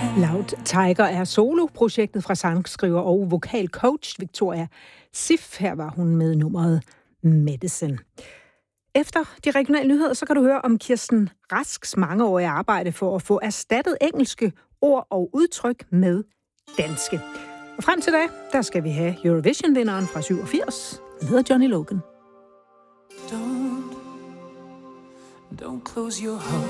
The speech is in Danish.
Loud Tiger er soloprojektet fra sangskriver og vokalcoach Victoria Sif. Her var hun med nummeret Medicine. Efter de regionale nyheder, så kan du høre om Kirsten Rasks mangeårige arbejde for at få erstattet engelske ord og udtryk med danske. Og frem til da, der skal vi have Eurovision-vinderen fra 87. Han hedder Johnny Logan. Don't close your heart.